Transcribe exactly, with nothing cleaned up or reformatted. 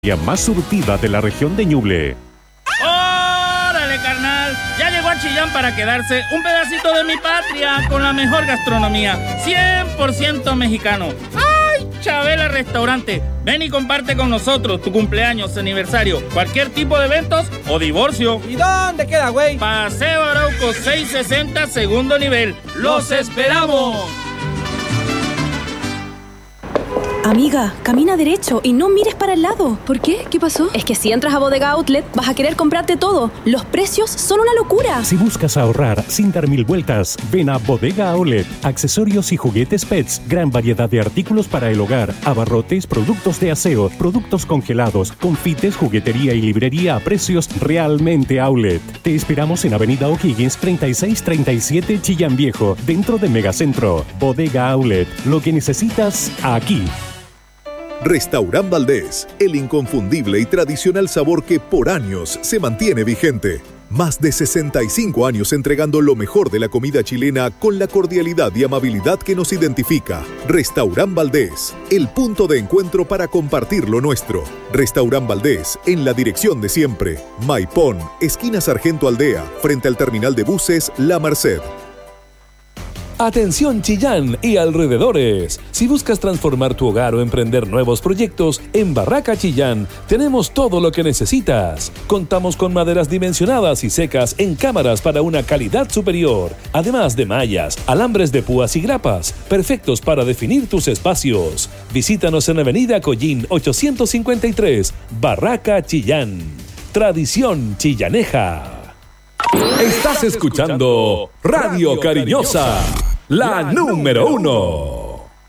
más surtida de la región de Ñuble. ¡Órale, carnal! Ya llegó a Chillán para quedarse un pedacito de mi patria con la mejor gastronomía, cien por ciento mexicano. ¡Ay, Chabela Restaurante! Ven y comparte con nosotros tu cumpleaños, aniversario, cualquier tipo de eventos o divorcio. ¿Y dónde queda, güey? Paseo Arauco seiscientos sesenta, segundo nivel. ¡Los esperamos! Amiga, camina derecho y no mires para el lado. ¿Por qué? ¿Qué pasó? Es que si entras a Bodega Outlet vas a querer comprarte todo. Los precios son una locura. Si buscas ahorrar sin dar mil vueltas, ven a Bodega Outlet. Accesorios y juguetes Pets, gran variedad de artículos para el hogar, abarrotes, productos de aseo, productos congelados, confites, juguetería y librería a precios realmente Outlet. Te esperamos en Avenida O'Higgins treinta y seis treinta y siete Chillán Viejo, dentro de Megacentro. Bodega Outlet, lo que necesitas aquí. Restaurant Valdés, el inconfundible y tradicional sabor que por años se mantiene vigente. Más de sesenta y cinco años entregando lo mejor de la comida chilena con la cordialidad y amabilidad que nos identifica. Restaurant Valdés, el punto de encuentro para compartir lo nuestro. Restaurant Valdés, en la dirección de siempre. Maipón, esquina Sargento Aldea, frente al terminal de buses La Merced. Atención Chillán y alrededores. Si buscas transformar tu hogar o emprender nuevos proyectos, en Barraca Chillán tenemos todo lo que necesitas. Contamos con maderas dimensionadas y secas en cámaras para una calidad superior, además de mallas, alambres de púas y grapas, perfectos para definir tus espacios. Visítanos en Avenida Collín ochocientos cincuenta y tres, Barraca Chillán. Tradición chillaneja. Estás escuchando Radio Cariñosa, la número uno.